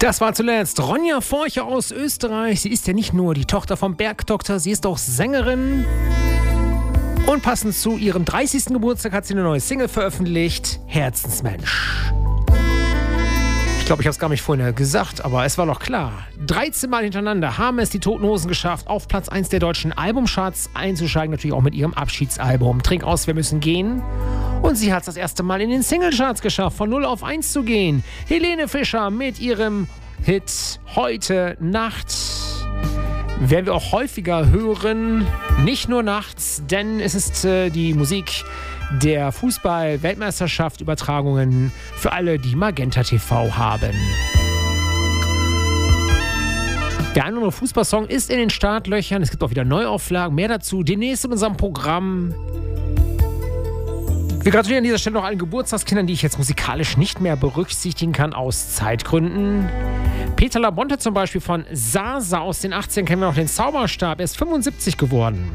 Das war zuletzt Ronja Forcher aus Österreich. Sie ist ja nicht nur die Tochter vom Bergdoktor, sie ist auch Sängerin. Und passend zu ihrem 30. Geburtstag hat sie eine neue Single veröffentlicht, Herzensmensch. Ich glaube, ich habe es gar nicht vorhin gesagt, aber es war doch klar. 13 Mal hintereinander haben es die Toten Hosen geschafft, auf Platz 1 der deutschen Albumcharts einzusteigen. Natürlich auch mit ihrem Abschiedsalbum Trink aus, wir müssen gehen. Und sie hat es das erste Mal in den Singlecharts geschafft, von 0 auf 1 zu gehen. Helene Fischer mit ihrem Hit Heute Nacht. Werden wir auch häufiger hören, nicht nur nachts, denn es ist die Musik der Fußball-Weltmeisterschaft-Übertragungen für alle, die Magenta TV haben. Der eine oder andere Fußballsong ist in den Startlöchern, es gibt auch wieder Neuauflagen, mehr dazu demnächst in unserem Programm. Wir gratulieren an dieser Stelle noch allen Geburtstagskindern, die ich jetzt musikalisch nicht mehr berücksichtigen kann, aus Zeitgründen. Peter Labonte zum Beispiel von Sasa aus den 80ern, kennen wir noch den Zauberstab, er ist 75 geworden.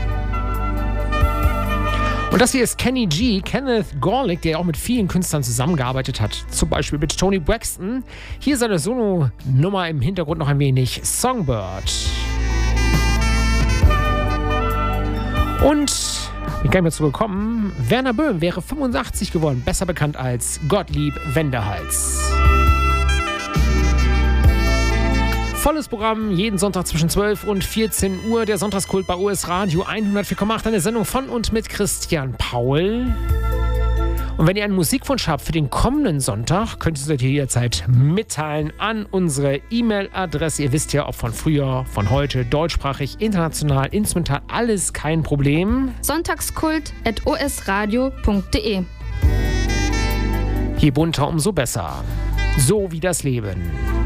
Und das hier ist Kenny G, Kenneth Gorlick, der auch mit vielen Künstlern zusammengearbeitet hat, zum Beispiel mit Tony Braxton. Hier seine Solo-Nummer im Hintergrund noch ein wenig Songbird. Und ich bin gar nicht mehr zugekommen. Werner Böhm wäre 85 geworden, besser bekannt als Gottlieb Wendehals. Volles Programm, jeden Sonntag zwischen 12 und 14 Uhr. Der Sonntagskult bei US Radio 104,8. Eine Sendung von und mit Christian Paul. Und wenn ihr einen Musikwunsch habt für den kommenden Sonntag, könnt ihr es jederzeit mitteilen an unsere E-Mail-Adresse. Ihr wisst ja, ob von früher, von heute, deutschsprachig, international, instrumental, alles kein Problem. Sonntagskult@osradio.de. Je bunter, umso besser. So wie das Leben.